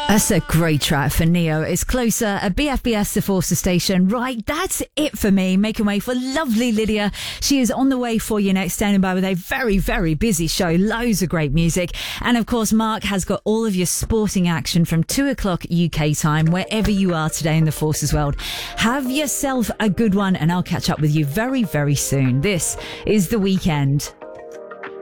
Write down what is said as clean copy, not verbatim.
That's a great track for Neo. It's Closer at BFBS, the Forster station. Right, that's it for me. Making way for lovely Lydia. She is on the way for you next, standing by with a very, very busy show. Loads of great music. And of course, Mark has got all of your sporting action from 2 o'clock UK time, wherever you are today in the Forces world. Have yourself a good one, and I'll catch up with you very, very soon. This is The Weekend.